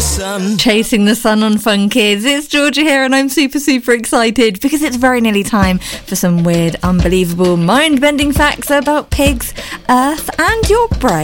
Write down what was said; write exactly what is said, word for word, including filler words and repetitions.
sun. Chasing the sun on Fun Kids. It's Georgia here and I'm super, super excited because it's very nearly time for some weird, unbelievable, mind-bending facts about pigs, Earth and your brain.